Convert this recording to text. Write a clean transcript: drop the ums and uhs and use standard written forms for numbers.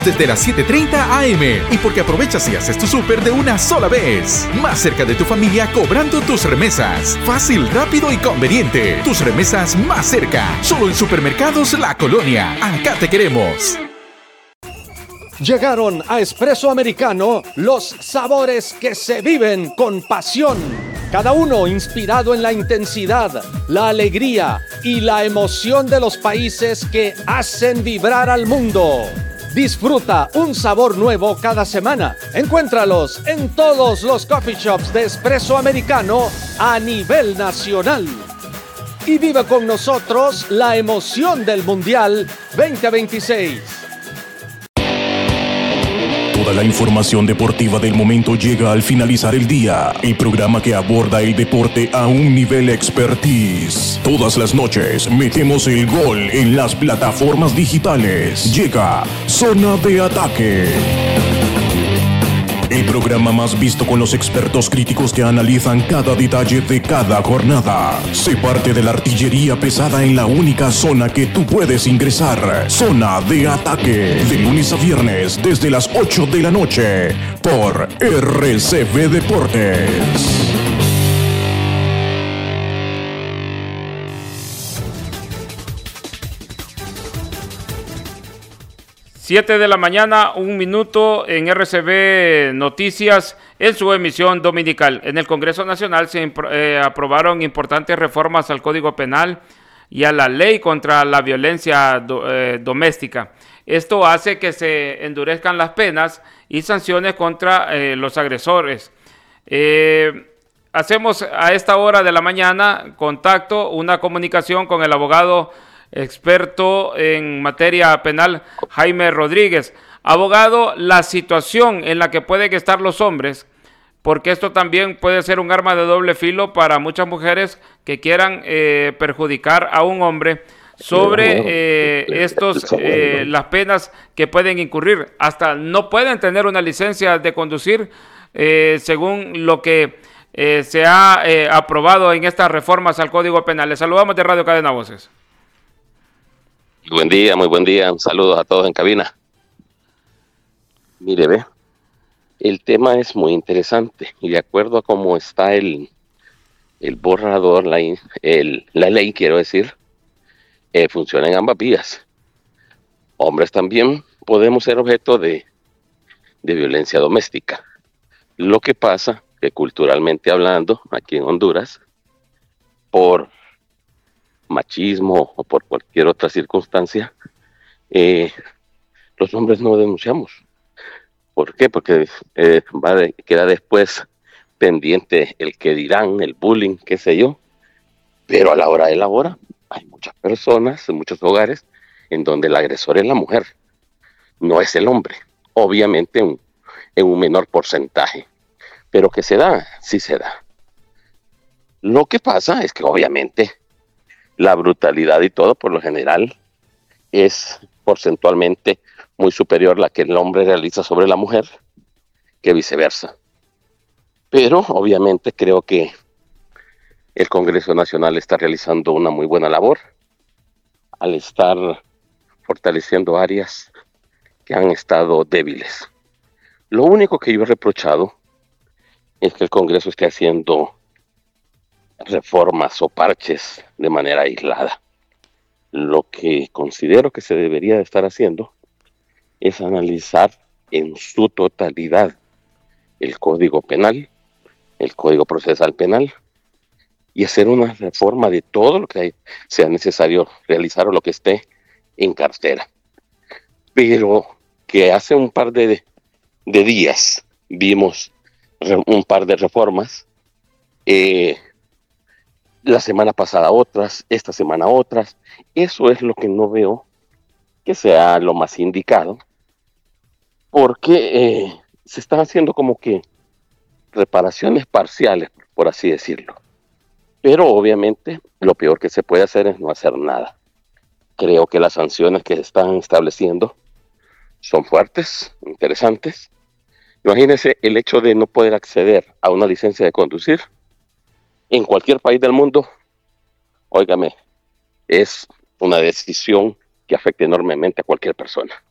Desde las 7:30 AM y porque aprovechas y haces tu súper de una sola vez. Más cerca de tu familia cobrando tus remesas. Fácil, rápido y conveniente. Tus remesas más cerca. Solo en Supermercados La Colonia. Acá te queremos. Llegaron a Espresso Americano los sabores que se viven con pasión. Cada uno inspirado en la intensidad, la alegría y la emoción de los países que hacen vibrar al mundo. Disfruta un sabor nuevo cada semana. Encuéntralos en todos los coffee shops de Espresso Americano a nivel nacional. Y vive con nosotros la emoción del Mundial 2026. Toda la información deportiva del momento llega al finalizar el día. El programa que aborda el deporte a un nivel expertise. Todas las noches metemos el gol en las plataformas digitales. Llega Zona de Ataque. El programa más visto con los expertos críticos que analizan cada detalle de cada jornada. Sé parte de la artillería pesada en la única zona que tú puedes ingresar. Zona de Ataque. De lunes a viernes desde las 8 de la noche por RCB Deportes. 7 de la mañana, 1 minuto en RCB Noticias, en su emisión dominical. En el Congreso Nacional se aprobaron importantes reformas al Código Penal y a la Ley contra la Violencia Doméstica. Esto hace que se endurezcan las penas y sanciones contra los agresores. Hacemos a esta hora de la mañana una comunicación con el abogado experto en materia penal, Jaime Rodríguez. Abogado, la situación en la que pueden estar los hombres, porque esto también puede ser un arma de doble filo para muchas mujeres que quieran perjudicar a un hombre, sobre las penas que pueden incurrir. Hasta no pueden tener una licencia de conducir, según lo que se ha aprobado en estas reformas al Código Penal. Les saludamos de Radio Cadena Voces. Buen día, muy buen día. Saludos a todos en cabina. Mire, ve, el tema es muy interesante y de acuerdo a cómo está el borrador, la ley, quiero decir, funciona en ambas vías. Hombres también podemos ser objeto de violencia doméstica. Lo que pasa que culturalmente hablando, aquí en Honduras, por machismo o por cualquier otra circunstancia, los hombres no denunciamos. ¿Por qué? Porque queda después pendiente el que dirán, el bullying, qué sé yo. Pero a la hora de la hora hay muchas personas, en muchos hogares, en donde el agresor es la mujer, no es el hombre. Obviamente en un menor porcentaje. Pero que se da, sí se da. Lo que pasa es que obviamente la brutalidad y todo, por lo general, es porcentualmente muy superior la que el hombre realiza sobre la mujer que viceversa. Pero obviamente creo que el Congreso Nacional está realizando una muy buena labor al estar fortaleciendo áreas que han estado débiles. Lo único que yo he reprochado es que el Congreso esté haciendo reformas o parches de manera aislada. Lo que considero que se debería de estar haciendo es analizar en su totalidad el Código Penal, el Código Procesal Penal, y hacer una reforma de todo lo que sea necesario realizar o lo que esté en cartera. Pero que hace un par de días vimos un par de reformas, la semana pasada otras, esta semana otras. Eso es lo que no veo que sea lo más indicado, porque se están haciendo como que reparaciones parciales, por así decirlo. Pero obviamente lo peor que se puede hacer es no hacer nada. Creo que las sanciones que se están estableciendo son fuertes, interesantes. Imagínense el hecho de no poder acceder a una licencia de conducir en cualquier país del mundo. Óigame, es una decisión que afecta enormemente a cualquier persona.